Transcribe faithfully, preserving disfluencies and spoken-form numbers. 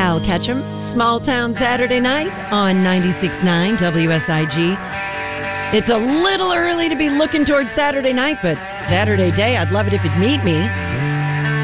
Al Ketchum, Small Town Saturday Night on ninety-six point nine W S I G. It's a little early to be looking towards Saturday night, but Saturday day, I'd love it if you'd meet me.